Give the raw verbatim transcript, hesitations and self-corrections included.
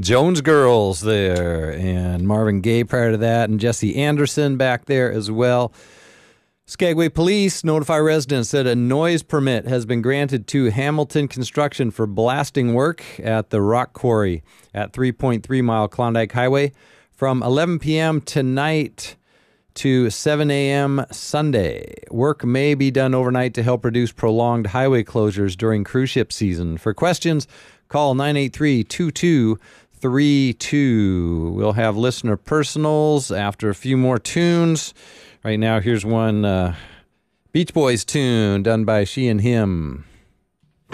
Jones Girls there, and Marvin Gaye prior to that, and Jesse Anderson back there as well. Skagway Police notify residents that a noise permit has been granted to Hamilton Construction for blasting work at the rock quarry at three point three mile Klondike Highway from eleven p.m. tonight to seven a.m. Sunday. Work may be done overnight to help reduce prolonged highway closures during cruise ship season. For questions, call nine eight three, two two three two. We'll have listener personals after a few more tunes. Right now, here's one uh, Beach Boys tune done by She and Him.